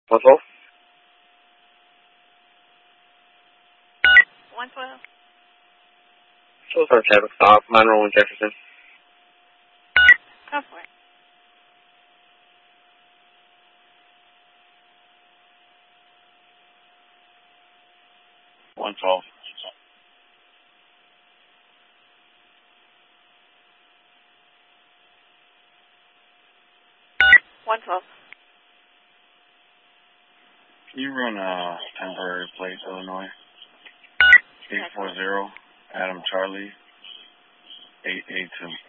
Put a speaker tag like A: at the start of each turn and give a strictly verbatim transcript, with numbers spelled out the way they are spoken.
A: one twelve?
B: one twelve.
A: So for traffic stop, Monroe and Jefferson.
B: Go for it.
C: one twelve.
B: one twelve.
C: Can you run uh, temporary place, Illinois? eight four zero, Adam Charlie, eight eight two.